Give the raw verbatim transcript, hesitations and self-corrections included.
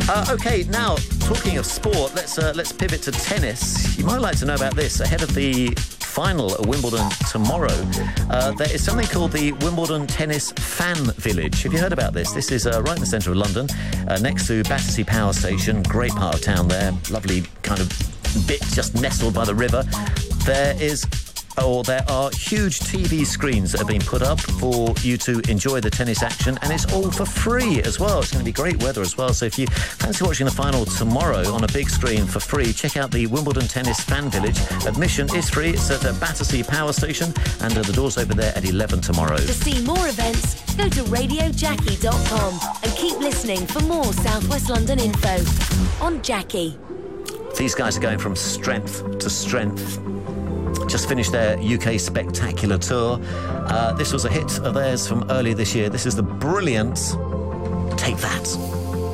Uh, OK, now, talking of sport, let's uh, let's pivot to tennis. You might like to know about this. Ahead of the final at Wimbledon tomorrow, uh, there is something called the Wimbledon Tennis Fan Village. Have you heard about this? This is uh, right in the centre of London, uh, next to Battersea Power Station. Great part of town there. Lovely kind of bit just nestled by the river. There is... or there are huge T V screens that have been put up for you to enjoy the tennis action, and it's all for free as well. It's going to be great weather as well, so if you fancy watching the final tomorrow on a big screen for free, check out the Wimbledon Tennis Fan Village. Admission is free. It's at the Battersea Power Station, and uh, the doors open there at eleven tomorrow. To see more events, go to radio jackie dot com and keep listening for more South West London info on Jackie. These guys are going from strength to strength. Just finished their U K Spectacular Tour. Uh, this was a hit of theirs from earlier this year. This is the brilliant Take That.